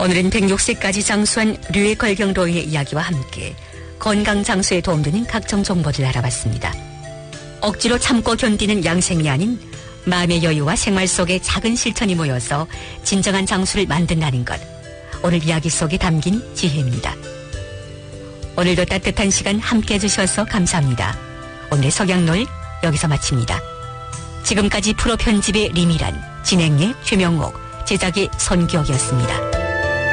오늘은 106세까지 장수한 류의 걸경도의 이야기와 함께 건강 장수에 도움되는 각종 정보를 알아봤습니다. 억지로 참고 견디는 양생이 아닌 마음의 여유와 생활 속에 작은 실천이 모여서 진정한 장수를 만든다는 것. 오늘 이야기 속에 담긴 지혜입니다. 오늘도 따뜻한 시간 함께해 주셔서 감사합니다. 오늘의 석양놀 여기서 마칩니다. 지금까지 프로 편집의 리미란, 진행의 최명옥, 제작의 손기옥이었습니다.